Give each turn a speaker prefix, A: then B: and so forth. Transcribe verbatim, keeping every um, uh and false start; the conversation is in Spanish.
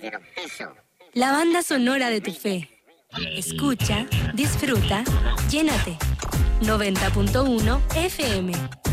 A: La banda sonora de tu fe. Escucha, disfruta, llénate. noventa punto uno F M.